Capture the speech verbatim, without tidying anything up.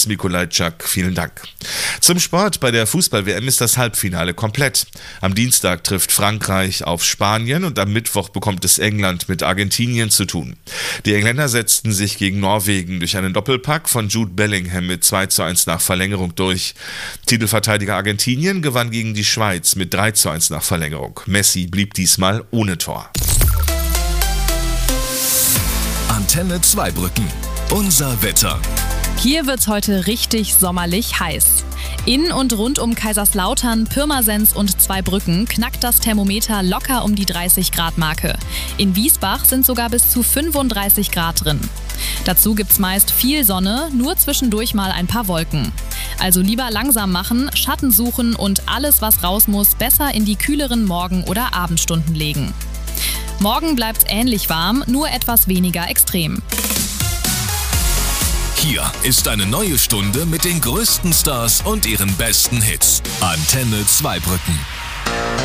Dennis Mikolajczak, vielen Dank. Zum Sport: Bei der Fußball-W M ist das Halbfinale komplett. Am Dienstag trifft Frankreich auf Spanien und am Mittwoch bekommt es England mit Argentinien zu tun. Die Engländer setzten sich gegen Norwegen durch einen Doppelpack von Jude Bellingham mit zwei zu eins nach Verlängerung durch. Titelverteidiger Argentinien gewann gegen die Schweiz mit drei zu eins nach Verlängerung. Messi blieb diesmal ohne Tor. Antenne Zweibrücken. Unser Wetter. Hier wird's heute richtig sommerlich heiß. In und rund um Kaiserslautern, Pirmasens und Zweibrücken knackt das Thermometer locker um die dreißig Grad Marke. In Wiesbach sind sogar bis zu fünfunddreißig Grad drin. Dazu gibt's meist viel Sonne, nur zwischendurch mal ein paar Wolken. Also lieber langsam machen, Schatten suchen und alles, was raus muss, besser in die kühleren Morgen- oder Abendstunden legen. Morgen bleibt's ähnlich warm, nur etwas weniger extrem. Hier ist eine neue Stunde mit den größten Stars und ihren besten Hits. Antenne Zweibrücken.